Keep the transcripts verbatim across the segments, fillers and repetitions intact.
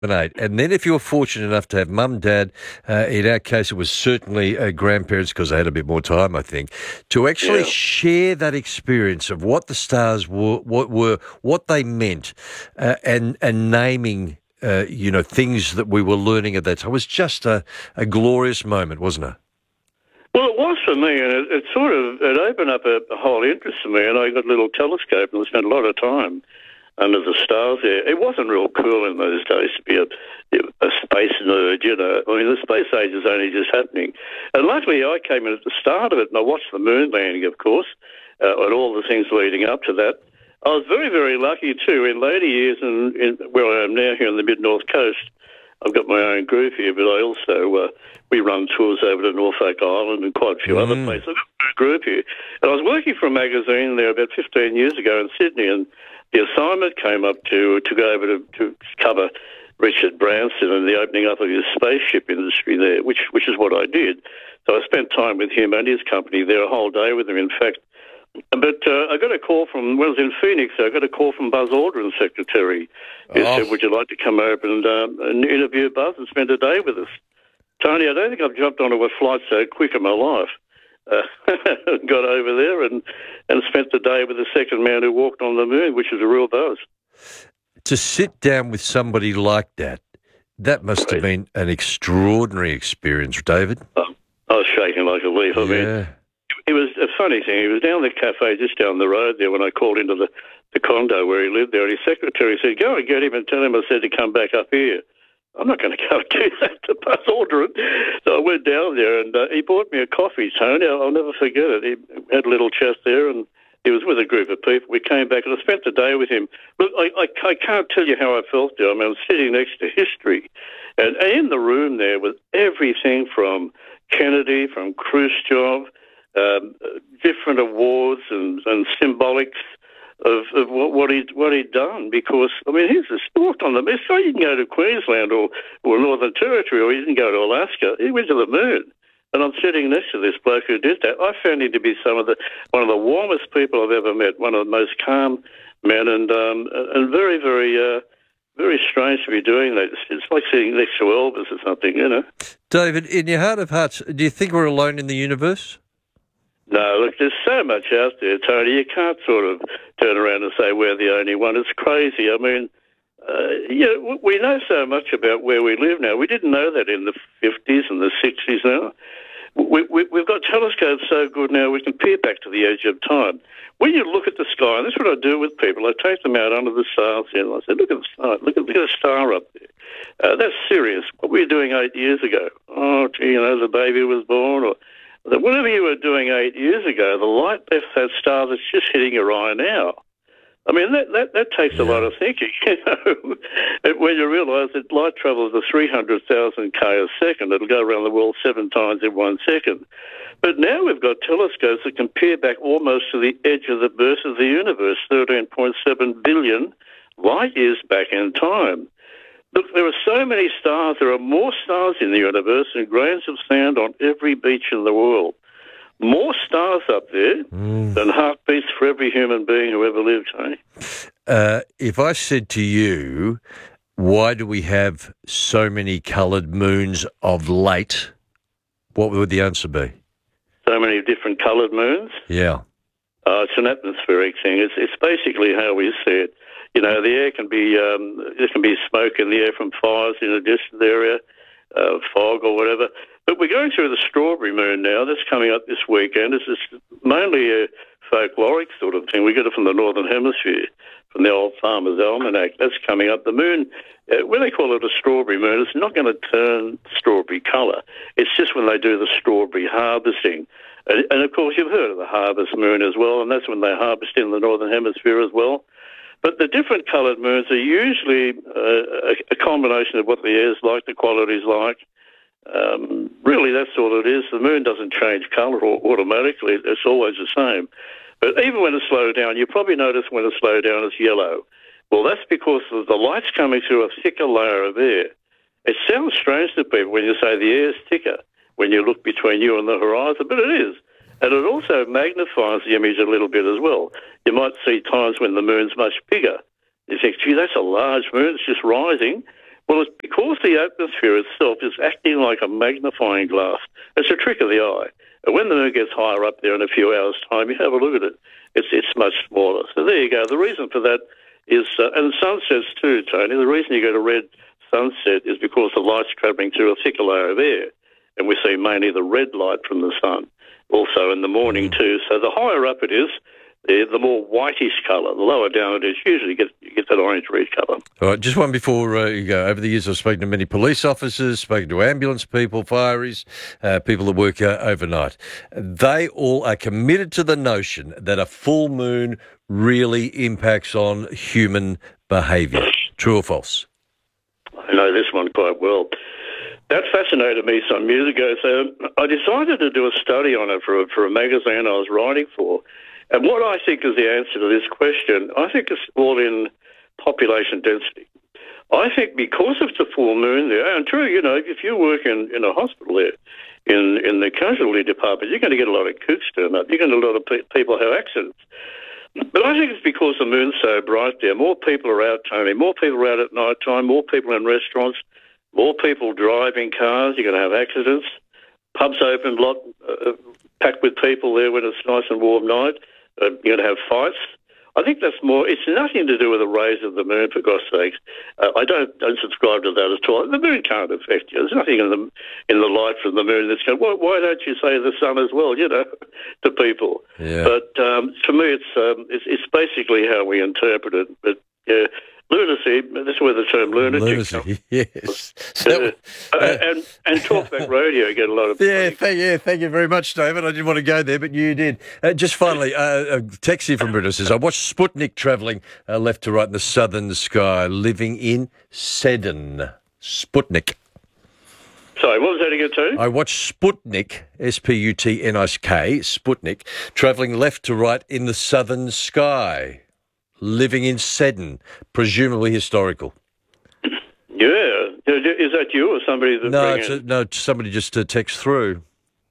Eight. And then if you were fortunate enough to have mum, dad, uh, in our case it was certainly uh, grandparents because they had a bit more time, I think, to actually Yeah. share that experience of what the stars were, what were, what they meant, uh, and and naming, uh, you know, things that we were learning at that time. It was just a, a glorious moment, wasn't it? Well, it was for me, and it, it sort of it opened up a, a whole interest for me, and I got a little telescope and I spent a lot of time under the stars there. It wasn't real cool in those days to be a, a space nerd, you know. I mean, the space age is only just happening. And luckily I came in at the start of it, and I watched the moon landing, of course, uh, and all the things leading up to that. I was very, very lucky, too, in later years, and in, where I am now here on the mid-north coast. I've got my own group here, but I also, uh, we run tours over to Norfolk Island and quite a few mm. other places. I've got my own group here. And I was working for a magazine there about fifteen years ago in Sydney, and the assignment came up to to go over to, to cover Richard Branson and the opening up of his spaceship industry there, which which is what I did. So I spent time with him and his company there, a whole day with him, in fact. But uh, I got a call from, when I was in Phoenix, I got a call from Buzz Aldrin's secretary, who oh. said, would you like to come over and, um, and interview Buzz and spend a day with us? Tony, I don't think I've jumped onto a flight so quick in my life. Uh, got over there and, and spent the day with the second man who walked on the moon, which was a real buzz. To sit down with somebody like that, that must Great. have been an extraordinary experience, David. Oh, I was shaking like a leaf. I yeah. mean, it was a funny thing. He was down the cafe just down the road there when I called into the, the condo where he lived there, and his secretary said, go and get him and tell him I said to come back up here. I'm not going to go do that to Buzz Aldrin. So I went down there, and uh, he bought me a coffee, Tony. I'll, I'll never forget it. He had a little chest there, and he was with a group of people. We came back, and I spent the day with him. Look, I, I, I can't tell you how I felt there. I mean, I was sitting next to history, and, and in the room there was everything from Kennedy, from Khrushchev, um, different awards and, and symbolics of, of what, what he'd what he'd done, because I mean he's just walked on the moon. So you can go to Queensland or, or Northern Territory, or you can go to Alaska. He went to the moon, and I'm sitting next to this bloke who did that. I found him to be some of the one of the warmest people I've ever met, one of the most calm men, and um, and very very uh, very strange to be doing that. It's, it's like sitting next to Elvis or something, you know. David, in your heart of hearts, do you think we're alone in the universe? No, look, there's so much out there, Tony. You can't sort of turn around and say we're the only one. It's crazy. I mean, uh, you know, we know so much about where we live now. We didn't know that in the fifties and the sixties now. We, we, we've got telescopes so good now we can peer back to the edge of time. When you look at the sky, and that's what I do with people, I take them out under the stars here, and I say, look at the star, look at, look at the star up there. Uh, that's serious. What were you doing eight years ago? Oh, gee, you know, the baby was born, or whatever you were doing eight years ago, the light left that star that's just hitting your eye now. I mean, that, that, that takes yeah. a lot of thinking, you know. When you realise that light travels at three hundred thousand k a second, it'll go around the world seven times in one second. But now we've got telescopes that can peer back almost to the edge of the birth of the universe, thirteen point seven billion light years back in time. Look, there are so many stars. There are more stars in the universe than grains of sand on every beach in the world. More stars up there mm. than heartbeats for every human being who ever lived, Tony. Uh, if I said to you, why do we have so many coloured moons of late, what would the answer be? So many different coloured moons? Yeah. Uh, it's an atmospheric thing. It's, it's basically how we see it. You know, the air can be, um, there can be smoke in the air from fires in a distant area, uh, fog or whatever. But we're going through the strawberry moon now. That's coming up this weekend. It's just mainly a folkloric sort of thing. We get it from the Northern Hemisphere, from the old Farmer's Almanac. That's coming up. The moon, uh, when they call it a strawberry moon, it's not going to turn strawberry colour. It's just when they do the strawberry harvesting. And, and, of course, you've heard of the harvest moon as well, and that's when they harvest in the Northern Hemisphere as well. But the different coloured moons are usually uh, a, a combination of what the air's like, the quality's like. Um, really, that's all it is. The moon doesn't change colour automatically. It's always the same. But even when it's slowed down, you probably notice when it's slowed down it's yellow. Well, that's because the light's coming through a thicker layer of air. It sounds strange to people when you say the air's thicker when you look between you and the horizon, but it is. And it also magnifies the image a little bit as well. You might see times when the moon's much bigger. You think, gee, that's a large moon, it's just rising. Well, it's because the atmosphere itself is acting like a magnifying glass. It's a trick of the eye. And when the moon gets higher up there in a few hours' time, you have a look at it. It's it's much smaller. So there you go. The reason for that is, uh, and sunsets too, Tony, the reason you get a red sunset is because the light's travelling through a thicker layer of air. And we see mainly the red light from the sun, also in the morning Mm. too. So the higher up it is, the, the more whitish colour. The lower down it is, usually you get, you get that orange-red colour. All right, just one before uh, you go. Over the years, I've spoken to many police officers, spoken to ambulance people, fireys, uh, people that work uh, overnight. They all are committed to the notion that a full moon really impacts on human behaviour. True or false? I know this one quite well. That fascinated me some years ago, so I decided to do a study on it for a, for a magazine I was writing for. And what I think is the answer to this question, I think it's all in population density. I think because of the full moon there, and true, you know, if you work in, in a hospital there, in, in the casualty department, you're going to get a lot of kooks turn up. You're going to get a lot of pe- people have accidents. But I think it's because the moon's so bright there. More people are out, Tony. More people are out at night time. More people in restaurants. More people driving cars. You're going to have accidents. Pubs open, lot uh, packed with people there when it's nice and warm night. Uh, you're going to have fights. I think that's more. It's nothing to do with the rays of the moon, for God's sakes. Uh, I don't don't subscribe to that at all. The moon can't affect you. There's nothing in the in the light from the moon that's going. Why, why don't you say the sun as well? You know, to people. Yeah. But um, to me, it's, um, it's it's basically how we interpret it. But yeah. Lunacy, that's where the term lunatic comes. Lunacy, yes. Uh, uh, and, and Talkback Radio get a lot of... Yeah, thank, yeah, thank you very much, David. I didn't want to go there, but you did. Uh, just finally, uh, a text here from Britta says, I watched Sputnik travelling uh, left to right in the southern sky, living in Seddon. Sputnik. Sorry, what was that again, Tony? I watched Sputnik, S P U T N I K, Sputnik, travelling left to right in the southern sky. Living in Seddon, presumably historical. Yeah. Is that you or somebody that No, rang it's in? a, no, somebody just uh, text through.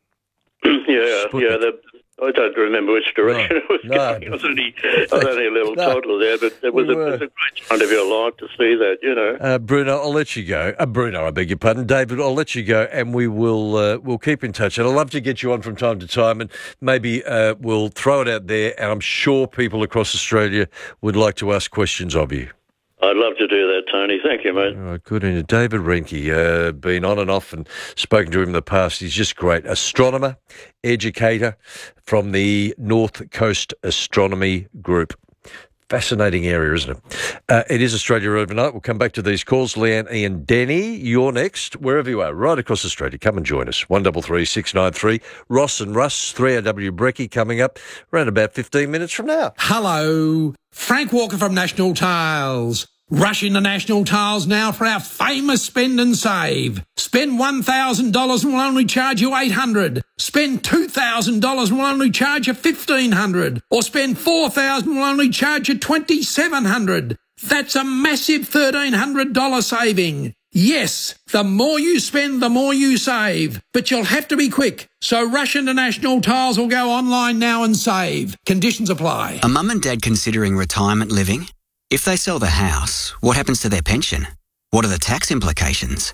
yeah, Sputnik. yeah. The, I don't remember which direction No, it was no. going. I was only, I was only a little No. toddler there, but it was, We a, it was a great time of your life to see that, you know. Uh, Bruno, I'll let you go. Uh, Bruno, I beg your pardon. David, I'll let you go, and we will uh, we'll keep in touch. And I'd love to get you on from time to time, and maybe uh, we'll throw it out there, and I'm sure people across Australia would like to ask questions of you. I'd love to do that, Tony. Thank you, mate. All right, good. And David Renke, uh, been on and off and spoken to him in the past. He's just great. Astronomer, educator from the North Coast Astronomy Group. Fascinating area, isn't it? Uh, it is Australia Overnight. We'll come back to these calls. Leanne, Ian, Denny, you're next. Wherever you are, right across Australia, come and join us. one three three six nine three. Ross and Russ, three R W Brecky coming up around about fifteen minutes from now. Hello, Frank Walker from National Tiles. Rush into National Tiles now for our famous spend and save. Spend one thousand dollars and we'll only charge you eight hundred dollars. Spend two thousand dollars and we'll only charge you fifteen hundred dollars. Or spend four thousand dollars and we'll only charge you twenty-seven hundred dollars. That's a massive thirteen hundred dollars saving. Yes, the more you spend, the more you save. But you'll have to be quick. So rush into National Tiles or go online now and save. Conditions apply. A mum and dad considering retirement living? If they sell the house, what happens to their pension? What are the tax implications?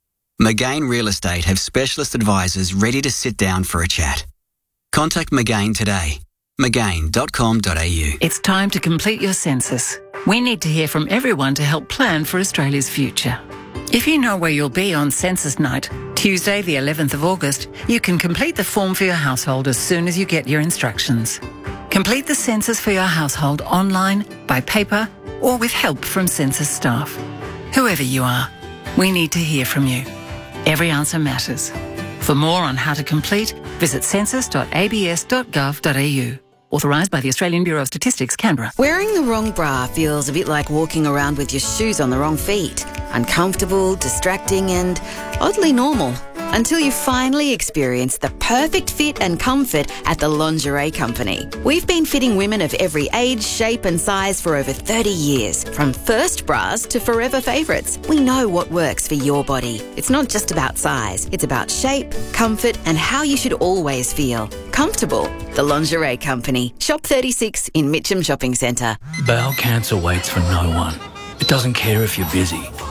McGain Real Estate have specialist advisors ready to sit down for a chat. Contact McGain today. McGain dot com dot a u. It's time to complete your census. We need to hear from everyone to help plan for Australia's future. If you know where you'll be on census night, Tuesday the eleventh of August, you can complete the form for your household as soon as you get your instructions. Complete the census for your household online, by paper, or with help from census staff. Whoever you are, we need to hear from you. Every answer matters. For more on how to complete, visit census dot a b s dot gov dot a u. Authorised by the Australian Bureau of Statistics, Canberra. Wearing the wrong bra feels a bit like walking around with your shoes on the wrong feet. Uncomfortable, distracting, and oddly normal. Until you finally experience the perfect fit and comfort at the Lingerie Company. We've been fitting women of every age, shape and size for over thirty years. From first bras to forever favourites. We know what works for your body. It's not just about size. It's about shape, comfort and how you should always feel. Comfortable. The Lingerie Company. Shop thirty-six in Mitcham Shopping Centre. Bowel cancer waits for no one. It doesn't care if you're busy.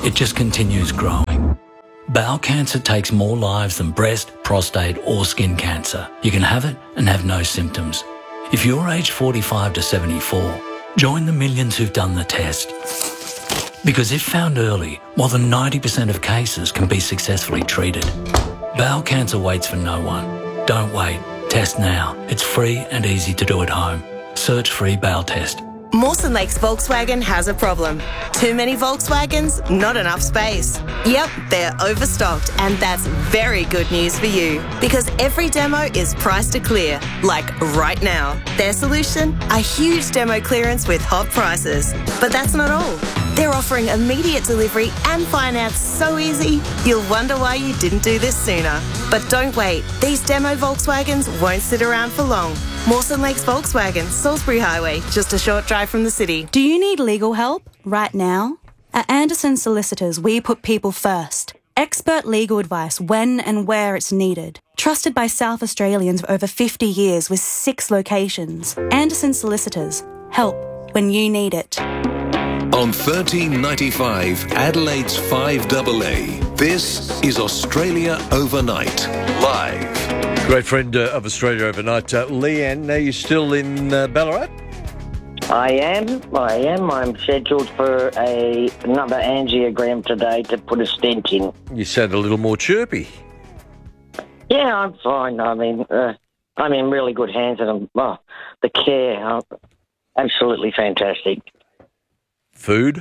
it just continues growing. Bowel cancer takes more lives than breast, prostate or skin cancer. You can have it and have no symptoms. If you're aged forty-five to seventy-four, join the millions who've done the test. Because if found early, more than ninety percent of cases can be successfully treated. Bowel cancer waits for no one. Don't wait. Test now. It's free and easy to do at home. Search free bowel test. Mawson Lakes Volkswagen has a problem. Too many Volkswagens, not enough space. Yep, they're overstocked, and that's very good news for you because every demo is priced to clear, like right now. Their solution? A huge demo clearance with hot prices. But that's not all. They're offering immediate delivery and finance so easy, you'll wonder why you didn't do this sooner. But don't wait. These demo Volkswagens won't sit around for long. Mawson Lakes Volkswagen, Salisbury Highway, just a short drive from the city. Do you need legal help right now? At Anderson Solicitors, we put people first. Expert legal advice when and where it's needed. Trusted by South Australians for over fifty years with six locations. Anderson Solicitors. Help when you need it. On thirteen ninety-five, Adelaide's five A A, this is Australia Overnight, live. Great friend uh, of Australia Overnight, uh, Leanne. Are you still in uh, Ballarat? I am. I am. I'm scheduled for a another angiogram today to put a stent in. You sound a little more chirpy. Yeah, I'm fine. I mean, uh, I'm in really good hands, and I'm, oh, the care, uh, absolutely fantastic. Food?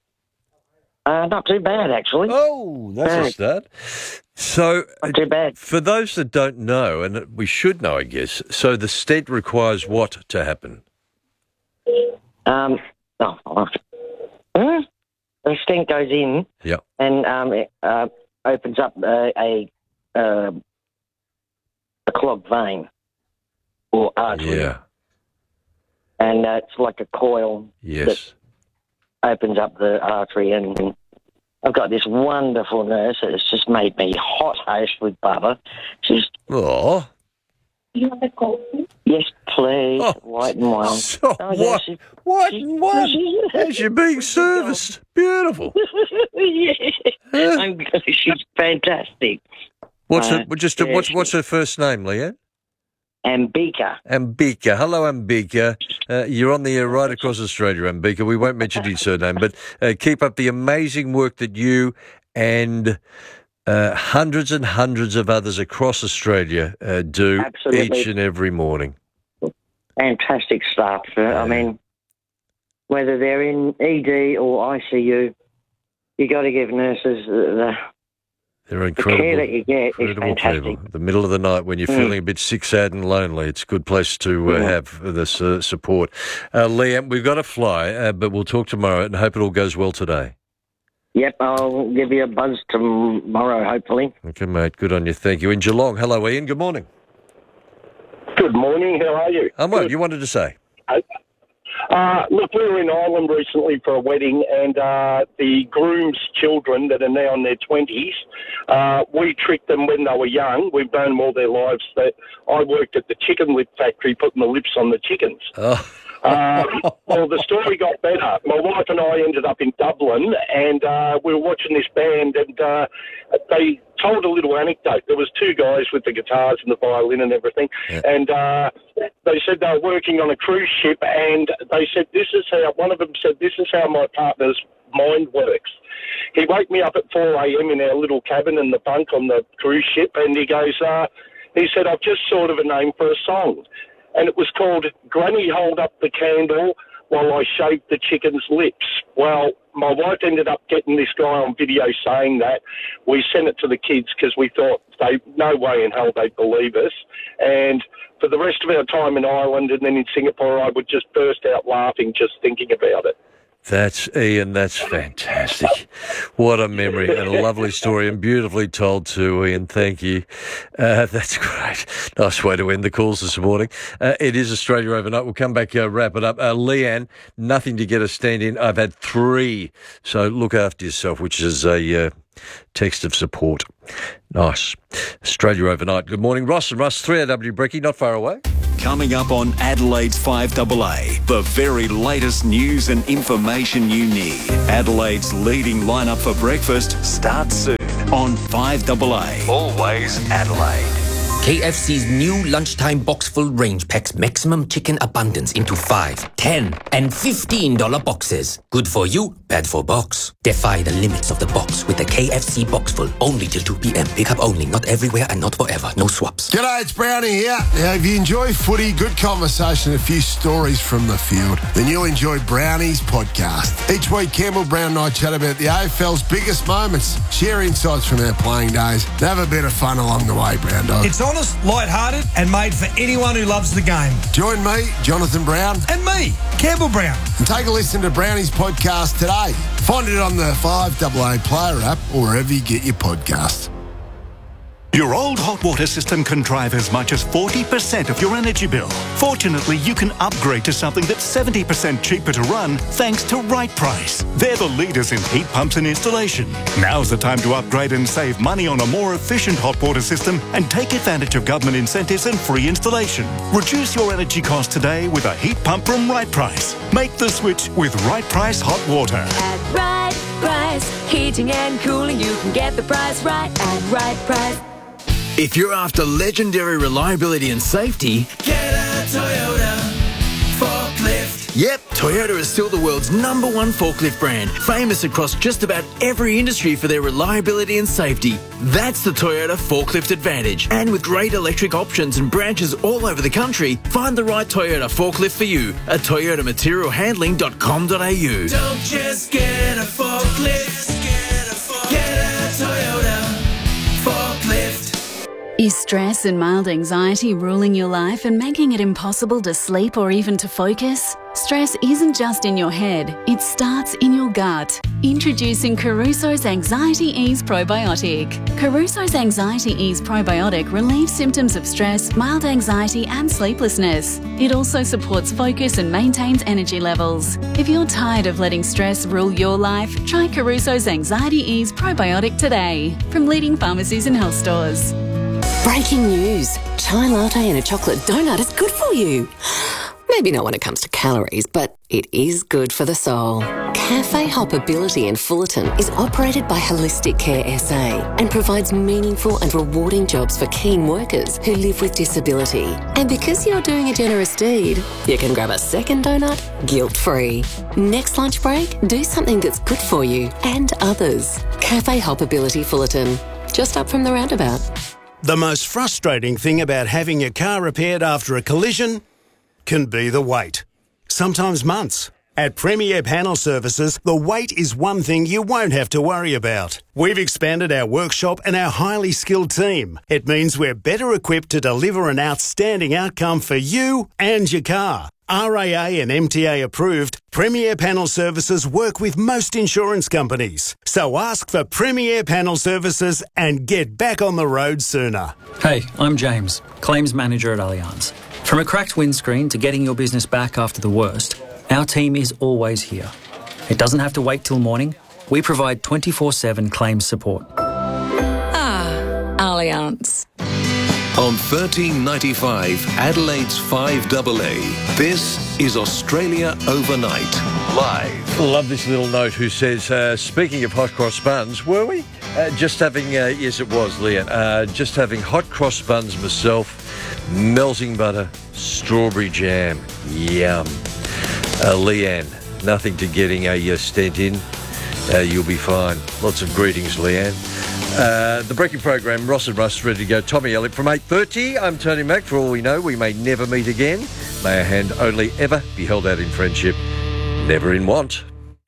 Uh, not too bad, actually. Oh, that's uh, a start. So, not too bad. For those that don't know, and we should know, I guess, so the stent requires what to happen? Um, oh, uh, the stent goes in, yep. and um, it uh, opens up a a, uh, a clogged vein or artery. Yeah. And uh, it's like a coil. Yes. That opens up the artery, and I've got this wonderful nurse that's just made me hot host with butter. She's oh. You want a coffee? Yes, please. Oh, white and wine. So oh, yeah, white, she, white she, and wine. She, As you're being serviced. Beautiful. Yeah. Uh, I'm, she's fantastic. What's uh, her, just yeah, what's she, what's her first name, Leanne? Ambika. Ambika. Hello, Ambika. Uh, you're on the air right across Australia, Ambika. We won't mention your surname, but uh, keep up the amazing work that you and uh, hundreds and hundreds of others across Australia uh, do Absolutely. each and every morning. Fantastic stuff. Uh, yeah. I mean, whether they're in E D or I C U, you got to give nurses the... They're incredible. The care that you get incredible is fantastic. People. The middle of the night when you're mm. feeling a bit sick, sad and lonely, it's a good place to uh, mm. have this uh, support. Uh, Liam, we've got to fly, uh, but we'll talk tomorrow and hope it all goes well today. Yep, I'll give you a buzz tomorrow, hopefully. Okay, mate. Good on you. Thank you. In Geelong. Hello, Ian. Good morning. Good morning. How are you? I'm well. You wanted to say? Uh, Uh, look, we were in Ireland recently for a wedding, and uh, the groom's children that are now in their twenties, uh, we tricked them when they were young. We've known them all their lives. That I worked at the chicken lip factory putting the lips on the chickens. Oh. uh, well, the story got better. My wife and I ended up in Dublin, and uh, we were watching this band, and uh, they told a little anecdote. There was two guys with the guitars and the violin and everything, yeah. and uh, they said they were working on a cruise ship, and they said, this is how, one of them said, this is how my partner's mind works. He woke me up at four a.m. in our little cabin in the bunk on the cruise ship, and he goes, uh, he said, I've just thought of a name for a song. And it was called Granny Hold Up the Candle While I Shaved the Chicken's Lips. Well, my wife ended up getting this guy on video saying that. We sent it to the kids because we thought they no way in hell they'd believe us. And for the rest of our time in Ireland and then in Singapore, I would just burst out laughing just thinking about it. That's Ian, that's fantastic. What a memory and a lovely story and beautifully told too, Ian. Thank you. Uh, that's great. Nice way to end the calls this morning. Uh, it is Australia Overnight. We'll come back, uh, wrap it up. Uh, Leanne, nothing to get a stand in. I've had three. So look after yourself, which is a uh, text of support. Nice. Australia Overnight. Good morning. Ross and Russ, three R W Brecky, not far away. Coming up on Adelaide's five double A, the very latest news and information you need. Adelaide's leading lineup for breakfast starts soon on five double A. Always Adelaide. K F C's new lunchtime box full range packs maximum chicken abundance into five, ten, and fifteen dollar boxes. Good for you, bad for box. Defy the limits of the box with the K F C box full only till two p.m. Pick up only, not everywhere and not forever. No swaps. G'day, it's Brownie here. Now, if you enjoy footy, good conversation, and a few stories from the field, then you'll enjoy Brownie's podcast. Each week, Campbell Brown and I chat about the A F L's biggest moments, share insights from our playing days, and have a bit of fun along the way, Brown Dog. It's honest, light-hearted, and made for anyone who loves the game. Join me, Jonathan Brown. And me, Campbell Brown. And take a listen to Brownie's podcast today. Find it on the five double A Player app or wherever you get your podcasts. Your old hot water system can drive as much as forty percent of your energy bill. Fortunately, you can upgrade to something that's seventy percent cheaper to run thanks to Right Price. They're the leaders in heat pumps and installation. Now's the time to upgrade and save money on a more efficient hot water system and take advantage of government incentives and free installation. Reduce your energy cost today with a heat pump from Right Price. Make the switch with Right Price Hot Water. At Right Price, heating and cooling, you can get the price right at Right Price. If you're after legendary reliability and safety, get a Toyota forklift. Yep, Toyota is still the world's number one forklift brand, famous across just about every industry for their reliability and safety. That's the Toyota Forklift Advantage. And with great electric options and branches all over the country, find the right Toyota forklift for you at toyota material handling dot com dot a u. Don't just get a forklift, get a Toyota forklift. Is stress and mild anxiety ruling your life and making it impossible to sleep or even to focus? Stress isn't just in your head, it starts in your gut. Introducing Caruso's Anxiety Ease Probiotic. Caruso's Anxiety Ease Probiotic relieves symptoms of stress, mild anxiety and sleeplessness. It also supports focus and maintains energy levels. If you're tired of letting stress rule your life, try Caruso's Anxiety Ease Probiotic today from leading pharmacies and health stores. Breaking news. Chai latte and a chocolate donut is good for you. Maybe not when it comes to calories, but it is good for the soul. Cafe Hoppability in Fullerton is operated by Holistic Care S A and provides meaningful and rewarding jobs for keen workers who live with disability. And because you're doing a generous deed, you can grab a second donut guilt-free. Next lunch break, do something that's good for you and others. Cafe Hoppability Fullerton, just up from the roundabout. The most frustrating thing about having your car repaired after a collision can be the wait. Sometimes months. At Premier Panel Services, the wait is one thing you won't have to worry about. We've expanded our workshop and our highly skilled team. It means we're better equipped to deliver an outstanding outcome for you and your car. R A A and M T A approved, Premier Panel Services work with most insurance companies. So ask for Premier Panel Services and get back on the road sooner. Hey, I'm James, Claims Manager at Allianz. From a cracked windscreen to getting your business back after the worst, our team is always here. It doesn't have to wait till morning. We provide twenty-four seven claims support. Ah, Allianz. On thirteen ninety-five, Adelaide's five double A, this is Australia Overnight, live. Love this little note who says, uh, speaking of hot cross buns, were we? Uh, just having, uh, yes it was, Leanne, uh, just having hot cross buns myself, melting butter, strawberry jam, yum. Uh, Leanne, nothing to getting a uh, stent in, uh, you'll be fine. Lots of greetings, Leanne. Uh, the breaking program, Ross and Russ ready to go. Tommy Elliott from eight thirty. I'm Tony Mack. For all we know, we may never meet again. May our hand only ever be held out in friendship, never in want.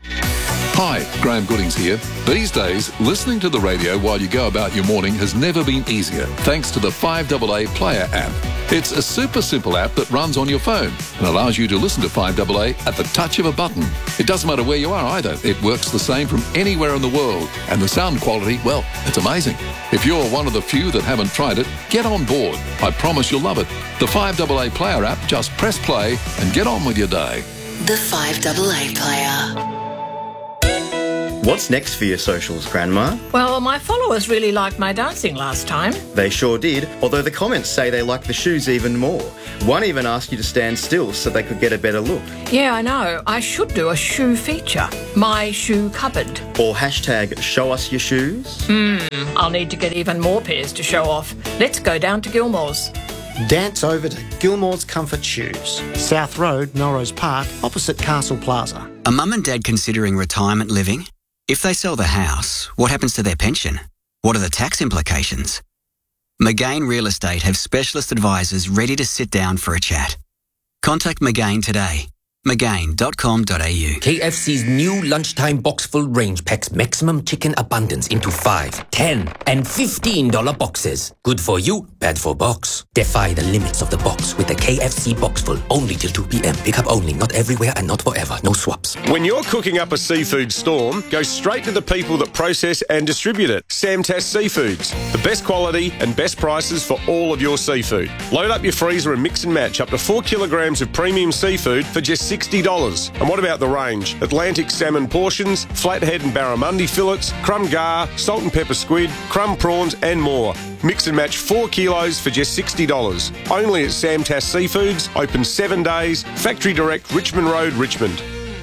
Hi, Graham Goodings here. These days, listening to the radio while you go about your morning has never been easier, thanks to the five double A Player app. It's a super simple app that runs on your phone and allows you to listen to five double A at the touch of a button. It doesn't matter where you are either. It works the same from anywhere in the world. And the sound quality, well, it's amazing. If you're one of the few that haven't tried it, get on board. I promise you'll love it. The five double A Player app, just press play and get on with your day. The five double A Player. What's next for your socials, Grandma? Well, my followers really liked my dancing last time. They sure did, although the comments say they like the shoes even more. One even asked you to stand still so they could get a better look. Yeah, I know. I should do a shoe feature. My shoe cupboard. Or hashtag show us your shoes. Hmm, I'll need to get even more pairs to show off. Let's go down to Gilmore's. Dance over to Gilmore's Comfort Shoes. South Road, Norrose Park, opposite Castle Plaza. A mum and dad considering retirement living? If they sell the house, what happens to their pension? What are the tax implications? McGain Real Estate have specialist advisors ready to sit down for a chat. Contact McGain today. McGain dot com dot a u. K F C's new lunchtime box full range packs maximum chicken abundance into five, ten, and fifteen dollar boxes. Good for you, bad for box. Defy the limits of the box with the K F C box full. Only till two p.m. Pick up only, not everywhere and not forever. No swaps. When you're cooking up a seafood storm, go straight to the people that process and distribute it. Samtas Seafoods. The best quality and best prices for all of your seafood. Load up your freezer and mix and match up to four kilograms of premium seafood for just sixty dollars. And what about the range? Atlantic salmon portions, flathead and barramundi fillets, crumb gar, salt and pepper squid, crumb prawns and more. Mix and match four kilos for just sixty dollars. Only at Samtas Seafoods, open seven days, Factory Direct, Richmond Road, Richmond.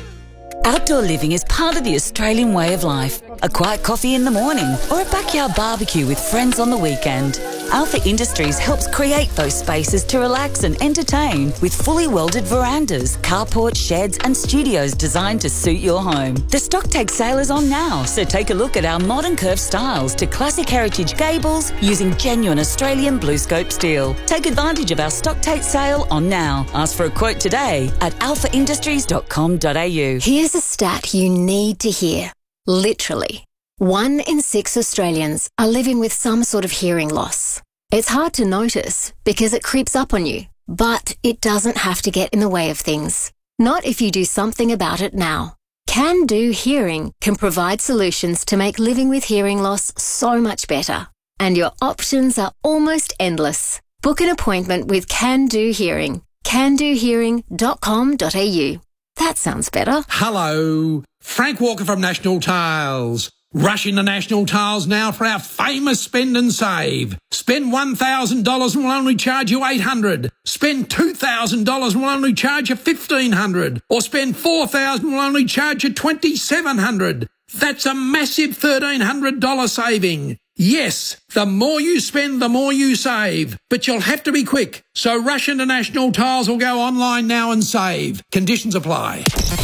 Outdoor living is part of the Australian way of life. A quiet coffee in the morning or a backyard barbecue with friends on the weekend. Alpha Industries helps create those spaces to relax and entertain with fully welded verandas, carports, sheds and studios designed to suit your home. The stock take sale is on now, so take a look at our modern curved styles to classic heritage gables using genuine Australian blue scope steel. Take advantage of our stock take sale on now. Ask for a quote today at alpha industries dot com dot a u. Here's a stat you need to hear. Literally, one in six Australians are living with some sort of hearing loss. It's hard to notice because it creeps up on you, but it doesn't have to get in the way of things. Not if you do something about it now. Can Do Hearing can provide solutions to make living with hearing loss so much better. And your options are almost endless. Book an appointment with Can Do Hearing. can do hearing dot com dot a u. That sounds better. Hello, Frank Walker from National Tiles. Rush into National Tiles now for our famous spend and save. Spend one thousand dollars and we'll only charge you eight hundred dollars. Spend two thousand dollars and we'll only charge you fifteen hundred dollars. Or spend four thousand dollars and we'll only charge you twenty-seven hundred dollars. That's a massive thirteen hundred dollars saving. Yes, the more you spend, the more you save. But you'll have to be quick. So rush into National Tiles or go online now and save. Conditions apply.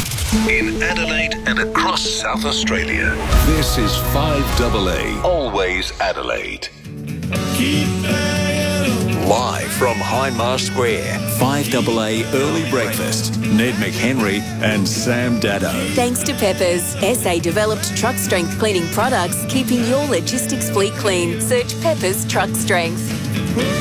In Adelaide and across South Australia, this is five double A, always Adelaide. Live from Hindmarsh Square, five double A Early Breakfast. Ned McHenry and Sam Dado. Thanks to Peppers, S A-developed truck strength cleaning products, keeping your logistics fleet clean. Search Peppers Truck Strength.